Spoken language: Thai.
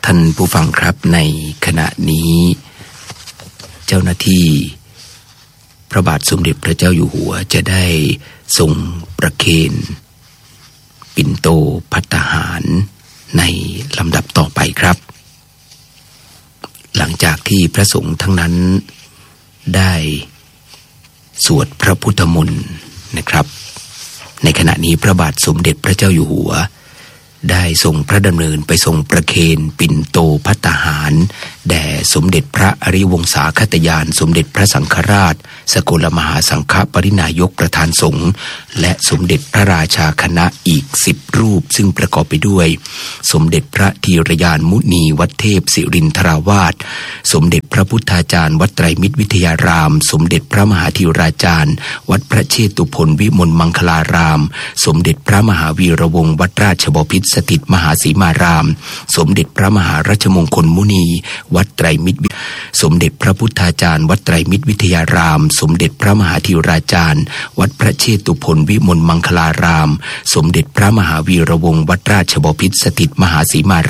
ท่านผู้ฟังครับในขณะนี้เจ้าหน้าที่พระบาทสมเด็จพระเจ้าอยู่หัวจะได้ทรงประเคนปิ่นโตภัตตาหารในลำดับต่อไปครับหลังจากที่พระสงฆ์ทั้งนั้นได้สวดพระพุทธมนต์นะครับในขณะนี้พระบาทสมเด็จพระเจ้าอยู่หัวได้ทรงพระดำเนินไปทรงประเคนปิ่นโตภัตตาหารแด่สมเด็จพระอริยวงศาคตญาณสมเด็จพระสังฆราชสกลมหาสังฆปรินายกประธานสงฆ์และสมเด็จพระราชาคณะอีก10รูปซึ่งประกอบไปด้วยสมเด็จพระธีรยานมุนีวัดเทพศิรินทราวาสสมเด็จพระพุทธาจารย์วัดไตรมิตรวิทยารามสมเด็จพระมหาธีราจารย์วัดพระเชตุพนวิมลมังคลารามสมเด็จพระมหาวีระวงศ์วัดราชบพิตรสถิตมหาสีมารามสมเด็จพระมหารัชมงคลมุนีวัดไตรมิตรสมเด็จพระพุทธาจารย์วัดไตรมิตรวิทยารามสมเด็จพระมหาธีราจารย์วัดพระเชตุพนวิมลมังคลารามสมเด็จพระมหาวีระวงศ์วัดราชบพิตรสถิตมหาสีมาราม